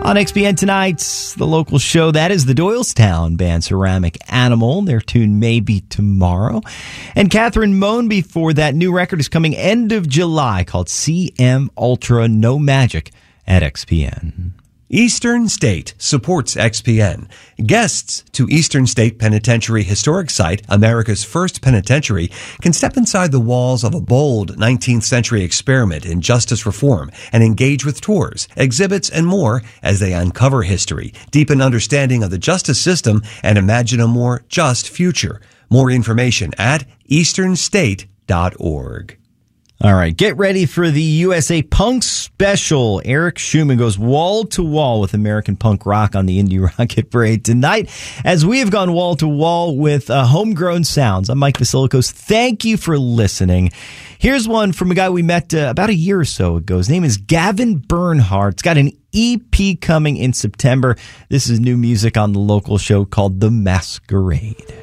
On XPN tonight, the local show, that is the Doylestown band Ceramic Animal. Their tune May Be Tomorrow. And Catherine Moan before that. New record is coming end of July called CM Ultra No Magic at XPN. Eastern State supports XPN. Guests to Eastern State Penitentiary Historic Site, America's first penitentiary, can step inside the walls of a bold 19th century experiment in justice reform and engage with tours, exhibits, and more as they uncover history, deepen understanding of the justice system, and imagine a more just future. More information at easternstate.org. All right, get ready for the USA Punk Special. Eric Schumann goes wall to wall with American punk rock on the Indie Rocket Parade tonight, as we have gone wall to wall with homegrown sounds. I'm Mike Vasilikos. Thank you for listening. Here's one from a guy we met about a year or so ago. His name is Gavin Bernhardt. It's got an EP coming in September. This is new music on the local show called The Masquerade.